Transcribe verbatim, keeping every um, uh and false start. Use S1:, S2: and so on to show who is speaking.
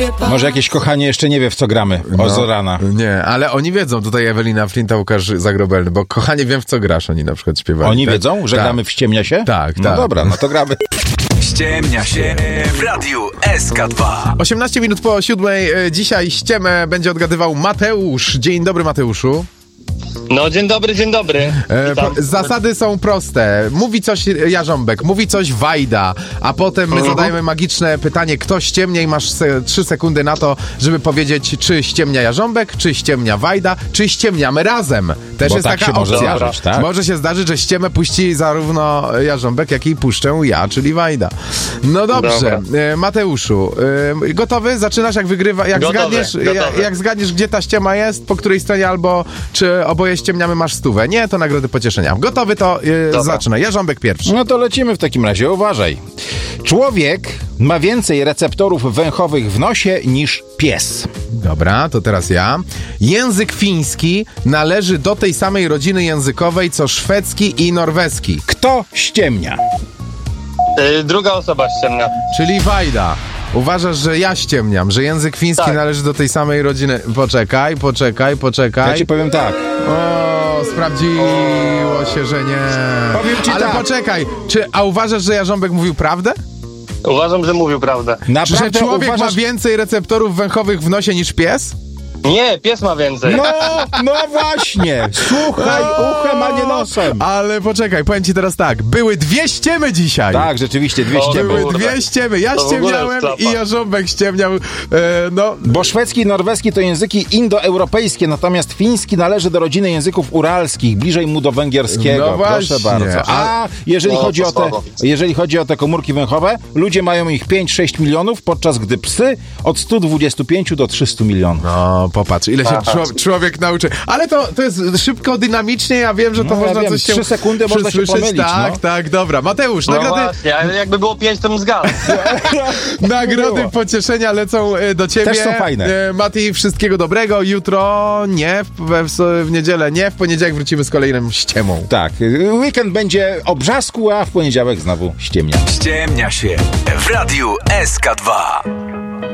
S1: Może jakieś kochanie jeszcze nie wie, w co gramy. O no, rana.
S2: Nie, ale oni wiedzą, tutaj Ewelina Flinta, Łukasz Zagrobelny, bo kochanie wiem, w co grasz, oni na przykład śpiewali.
S1: Oni
S2: tak?
S1: wiedzą, że
S2: tak.
S1: gramy w Ściemnia się?
S2: Tak,
S1: no
S2: tak.
S1: No dobra, no to gramy.
S3: Ściemnia się w Radiu S K dwa.
S2: osiemnaście minut po siódmej. Dzisiaj ściemę będzie odgadywał Mateusz. Dzień dobry, Mateuszu.
S4: No, dzień dobry, dzień dobry.
S2: E, po, zasady są proste. Mówi coś Jarząbek, mówi coś Wajda, a potem my uh-huh. zadajemy magiczne pytanie, kto ściemnia i masz se, trzy sekundy na to, żeby powiedzieć, czy ściemnia Jarząbek, czy ściemnia Wajda, czy ściemniamy razem. Też
S1: Bo
S2: jest
S1: tak
S2: taka
S1: się
S2: opcja.
S1: Może zdarzyć, tak?
S2: Może się zdarzyć, że ściemę puści zarówno Jarząbek, jak i puszczę ja, czyli Wajda. No dobrze. E, Mateuszu, e, gotowy? Zaczynasz, jak wygrywa, jak
S4: gotowe,
S2: zgadniesz,
S4: gotowe.
S2: Jak, jak zgadniesz, gdzie ta ściema jest, po której stronie, albo czy oboje ściemniamy, masz stówę. Nie, to nagrody pocieszenia. Gotowy, to yy, zaczynaj. Jarząbek pierwszy.
S1: No to lecimy w takim razie. Uważaj. Człowiek ma więcej receptorów węchowych w nosie niż pies.
S2: Dobra, to teraz ja. Język fiński należy do tej samej rodziny językowej, co szwedzki i norweski.
S1: Kto ściemnia?
S4: Yy, druga osoba ściemnia.
S2: Czyli Wajda. Uważasz, że ja ściemniam, że język fiński
S4: tak.
S2: należy do tej samej rodziny. Poczekaj, poczekaj, poczekaj.
S1: Ja ci powiem tak.
S2: O, sprawdziło się, że nie.
S1: Powiem ci
S2: Ale
S1: tak.
S2: poczekaj, czy, a uważasz, że Jarząbek mówił prawdę?
S4: Uważam, że mówił prawdę.
S1: Naprawdę
S2: Że człowiek
S1: uważasz...
S2: ma więcej receptorów węchowych w nosie niż pies?
S4: Nie, pies ma więcej.
S1: No, no właśnie. Słuchaj uchem, a nie nosem.
S2: Ale poczekaj, powiem ci teraz tak. Były dwie ściemy dzisiaj.
S1: Tak, rzeczywiście, dwie
S4: O,
S1: ściemy.
S2: Były
S4: kurde.
S2: dwie ściemy. Ja
S4: To w ogóle
S2: ściemniałem
S4: jest
S2: i
S4: klapa.
S2: Jarząbek ściemniał. E, no.
S1: Bo szwedzki i norweski to języki indoeuropejskie, natomiast fiński należy do rodziny języków uralskich, bliżej mu do węgierskiego.
S2: No właśnie.
S1: Proszę bardzo. A jeżeli,
S4: No,
S1: chodzi
S4: to
S1: o te,
S4: słabo.
S1: jeżeli chodzi o te komórki węchowe, ludzie mają ich pięć sześć milionów, podczas gdy psy od sto dwadzieścia pięć do trzystu milionów.
S2: No, popatrz, ile się czło- człowiek nauczy. Ale to, to jest szybko, dynamicznie, ja wiem, że to
S1: No, ja
S2: można
S1: wiem,
S2: coś się
S1: trzy sekundy można się
S2: przysłyszeć.
S1: pomylić,
S2: Tak,
S1: no.
S2: tak, dobra. Mateusz,
S4: No
S2: nagrody,
S4: właśnie, ale jakby było pięć, to bym zgadł.
S2: nagrody
S1: było.
S2: pocieszenia lecą e, do ciebie.
S1: Też są fajne.
S2: E, Mati, wszystkiego dobrego. Jutro nie, w, w, w niedzielę nie, w poniedziałek wrócimy z kolejną ściemą.
S1: Tak, weekend będzie o brzasku, a w poniedziałek znowu ściemnia.
S3: Ściemnia się w Radiu S K dwa.